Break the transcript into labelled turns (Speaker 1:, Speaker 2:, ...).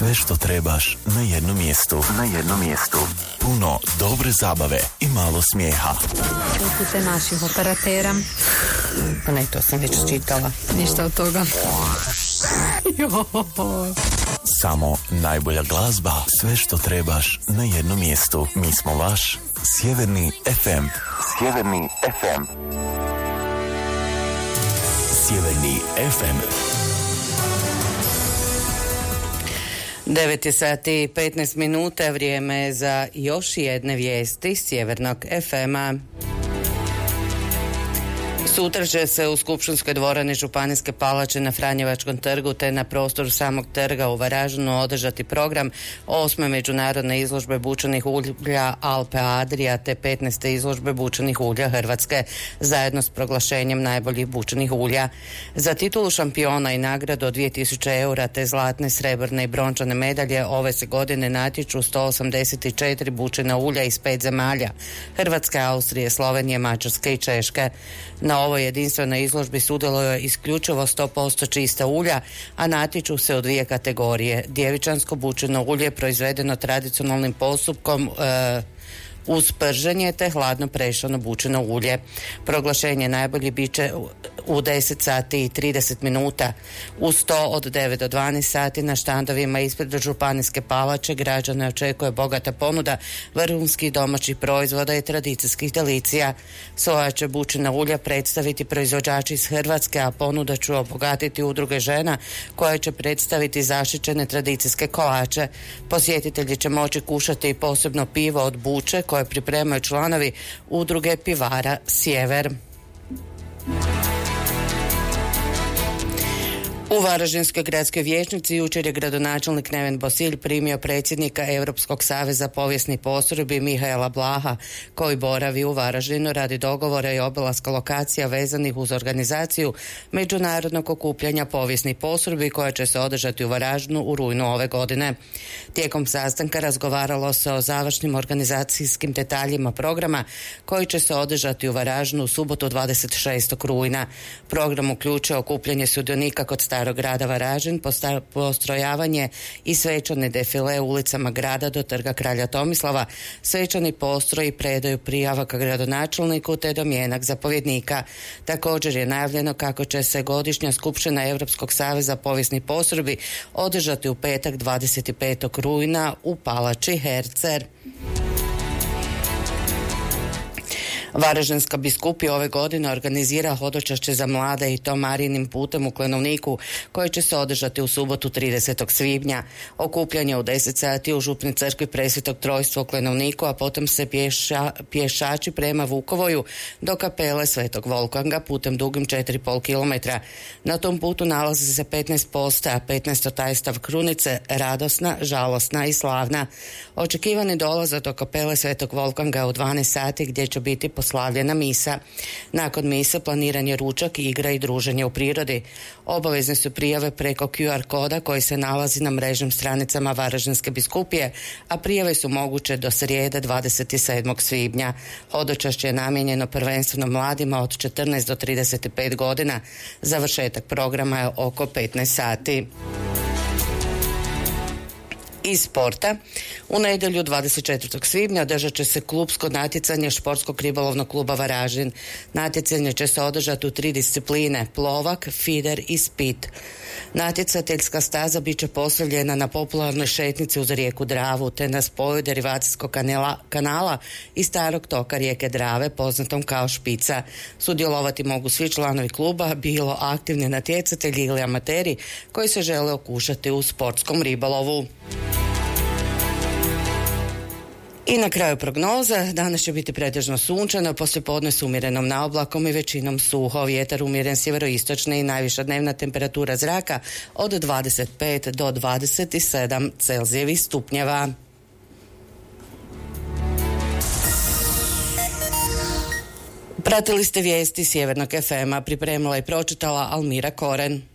Speaker 1: Sve što trebaš na jednom mjestu. Puno dobre zabave i malo smijeha.
Speaker 2: Upute naših operatera.
Speaker 3: Pa ne, to sam već čitala.
Speaker 2: Ništa od toga.
Speaker 1: Samo najbolja glazba. Sve što trebaš na jednom mjestu. Mi smo vaš Sjeverni FM. Sjeverni FM.
Speaker 3: 9 sati i 15 minuta, vrijeme je za još jedne vijesti Sjevernog FM-a. Sutra će se u Skupštinskoj dvorani Županijske palače na Franjevačkom trgu te na prostoru samog trga u Varaždinu održati program 8. međunarodne izložbe bučenih ulja Alpe Adria te 15. izložbe bučenih ulja Hrvatske zajedno s proglašenjem najboljih bučenih ulja. Za titulu šampiona i nagradu od 2000 eura te zlatne, srebrne i brončane medalje ove se godine natječu 184 bučena ulja iz 5 zemalja: Hrvatske, Austrije, Slovenije, Mađarske i Češke. Na ovoj jedinstvenoj izložbi sudjeluje isključivo 100% čista ulja, a natječu se u dvije kategorije: djevičansko bučeno ulje proizvedeno tradicionalnim postupkom uz prženje te hladno prešano bučeno ulje. Proglašenje najbolji bit će u 10 sati i 30 minuta. Uz to od 9 do 12 sati na štandovima ispred Županijske palače građane očekuje bogata ponuda vrhunskih domaćih proizvoda i tradicijskih delicija. Svoja će bučena ulja predstaviti proizvođači iz Hrvatske, a ponuda će obogatiti udruge žena koje će predstaviti zaštićene tradicijske kolače. Posjetitelji će moći kušati i posebno pivo od buče koje pripremaju članovi udruge pivara Sjever. U Varaždinskoj gradskoj vijećnici jučer je gradonačelnik Neven Bosilj primio predsjednika Europskog saveza povijesnih postrojbi Mihaela Blaha, koji boravi u Varaždinu radi dogovora i obilaska lokacija vezanih uz organizaciju međunarodnog okupljanja povijesnih postrojbi koja će se održati u Varaždinu u rujnu ove godine. Tijekom sastanka razgovaralo se o završnim organizacijskim detaljima programa koji će se održati u Varaždinu u subotu 26. rujna. Program uključuje okupljanje sudionika kod Starog grada Varaždin, postrojavanje i svečani defile ulicama grada do Trga kralja Tomislava, svečani postroj i predaju prijava ka gradonačelniku te domjenak zapovjednika. Također je najavljeno kako će se godišnja skupština Europskog saveza povijesnih postrojbi održati u petak 25. rujna u palači Hercer. Varaždinska biskupija ove godine organizira hodočašće za mlade i to Marijinim putem u Klenovniku koje će se održati u subotu 30. svibnja. Okupljanje u 10 sati u Župnoj crkvi Presvetog Trojstva u Klenovniku, a potom se pješači prema Vukovoju do kapele Svetog Volkanga putem dugim 4,5 km. Na tom putu nalazi se 15 postaja, 15 tajstav krunice, radosna, žalosna i slavna. Očekivani dolazak do kapele Svetog Volkanga u 12 sati gdje će biti poslavljena misa. Nakon mise planiran je ručak, igra i druženje u prirodi. Obavezne su prijave preko QR koda koji se nalazi na mrežnim stranicama Varaždinske biskupije, a prijave su moguće do srijede 27. svibnja. Hodočašće je namijenjeno prvenstveno mladima od 14 do 35 godina. Završetak programa je oko 15 sati. Iz sporta, u nedjelju 24. svibnja održat će se klubsko natjecanje Športskog ribolovnog kluba Varaždin. Natjecanje će se održati u 3 discipline: plovak, fider i spit. Natjecateljska staza bit će postavljena na popularnoj šetnici uz rijeku Dravu te na spoju derivacijskog kanala i starog toka rijeke Drave, poznatom kao Špica. Sudjelovati mogu svi članovi kluba, bilo aktivni natjecatelji ili amateri koji se žele okušati u sportskom ribolovu. I na kraju prognoza, danas će biti pretežno sunčano, poslijepodne s umjerenom naoblakom i većinom suho, vjetar umjeren sjeveroistočni i najviša dnevna temperatura zraka od 25 do 27 Celzijevih stupnjeva. Pratili ste vijesti Sjevernog FM-a, pripremila i pročitala Almira Koren.